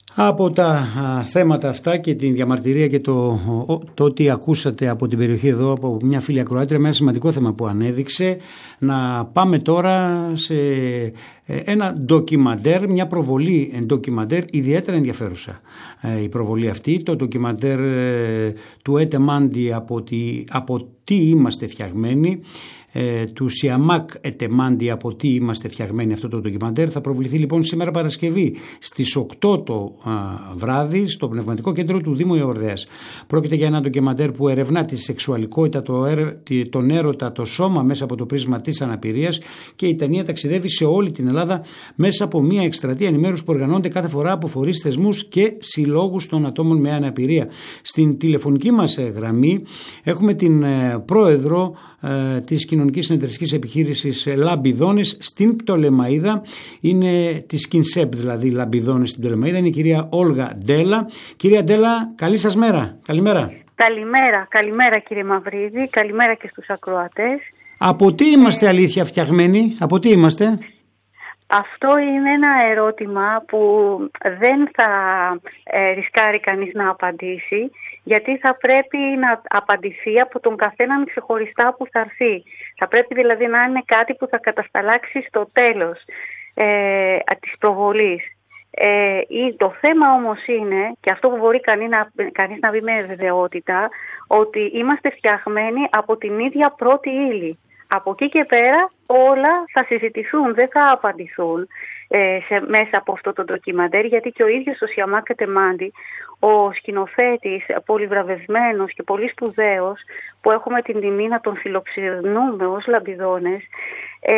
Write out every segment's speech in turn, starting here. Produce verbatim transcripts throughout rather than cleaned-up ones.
Από τα α, θέματα αυτά και την διαμαρτυρία και το, το ότι ακούσατε από την περιοχή εδώ από μια φίλη ακροάτρια με ένα σημαντικό θέμα που ανέδειξε, να πάμε τώρα σε ένα ντοκιμαντέρ, μια προβολή ντοκιμαντέρ ιδιαίτερα ενδιαφέρουσα. Η προβολή αυτή, το ντοκιμαντέρ του Έτε Μάντι από, τη, από τι είμαστε φτιαγμένοι, Ε, του Σιαμάκ Ετεμάντι από τι είμαστε φτιαγμένοι, αυτό το ντοκιμαντέρ θα προβληθεί λοιπόν σήμερα Παρασκευή στις οκτώ το α, βράδυ στο Πνευματικό Κέντρο του Δήμου Εορδαίας. Πρόκειται για ένα ντοκιμαντέρ που ερευνά τη σεξουαλικότητα, το έρ, τον έρωτα, το σώμα μέσα από το πρίσμα της αναπηρίας, και η ταινία ταξιδεύει σε όλη την Ελλάδα μέσα από μια εκστρατεία ενημέρωση που οργανώνεται κάθε φορά από φορείς, θεσμούς και συλλόγους των ατόμων με αναπηρία. Στην τηλεφωνική μας γραμμή έχουμε την ε, πρόεδρο ε, της Κοινωνικής Συνεταιριστικής Επιχείρησης Λαμπιδόνες στην Πτολεμαΐδα, είναι της Κινσέπ δηλαδή Λαμπιδόνες στην Πτολεμαΐδα, είναι η κυρία Όλγα Ντέλα. Κυρία Ντέλα, καλή σας μέρα. Καλημέρα. Καλημέρα, καλημέρα κύριε Μαυρίδη, καλημέρα και στους ακροατές. Από τι είμαστε αλήθεια φτιαγμένοι, από τι είμαστε? Αυτό είναι ένα ερώτημα που δεν θα ε, ρισκάρει κανείς να απαντήσει, γιατί θα πρέπει να απαντηθεί από τον καθέναν ξεχωριστά που θα έρθει. Θα πρέπει δηλαδή να είναι κάτι που θα κατασταλάξει στο τέλος ε, της προβολής. Ε, το θέμα όμως είναι, και αυτό που μπορεί κανείς να, κανείς να πει με βεβαιότητα, ότι είμαστε φτιαγμένοι από την ίδια πρώτη ύλη. Από εκεί και πέρα όλα θα συζητηθούν, δεν θα απαντηθούν ε, σε, μέσα από αυτό το ντοκιμαντέρ, γιατί και ο ίδιος ο Σιαμάκ Ετεμάντι, ο σκηνοθέτης, πολύ βραβευμένος και πολύ σπουδαίος, που έχουμε την τιμή να τον φιλοξενούμε ως Λαμπιδόνες, ε,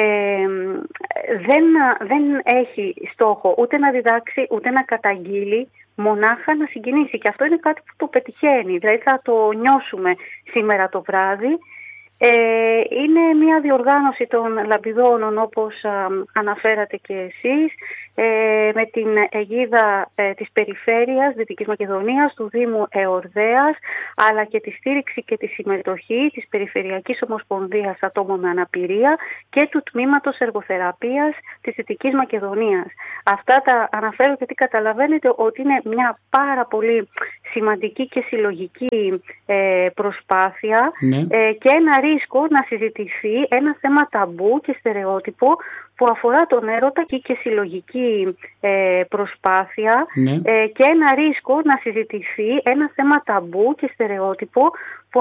δεν, δεν έχει στόχο ούτε να διδάξει ούτε να καταγγείλει, μονάχα να συγκινήσει. Και αυτό είναι κάτι που το πετυχαίνει, δηλαδή θα το νιώσουμε σήμερα το βράδυ. Ε, είναι μια διοργάνωση των Λαμπιδόνων, όπως α, αναφέρατε και εσείς, ε, με την αιγίδα ε, της Περιφέρειας Δυτικής Μακεδονίας, του Δήμου Εορδαίας, αλλά και τη στήριξη και τη συμμετοχή της Περιφερειακής Ομοσπονδίας Ατόμων με Αναπηρία και του Τμήματος Εργοθεραπείας της Δυτικής Μακεδονίας. Αυτά τα αναφέρω γιατί καταλαβαίνετε ότι είναι μια πάρα πολύ σημαντική και συλλογική ε, προσπάθεια, ναι. ε, και ένα ρίσκο να συζητηθεί ένα θέμα ταμπού και στερεότυπο που αφορά τον έρωτα και, και συλλογική ε, προσπάθεια, ναι. ε, και ένα ρίσκο να συζητηθεί ένα θέμα ταμπού και στερεότυπο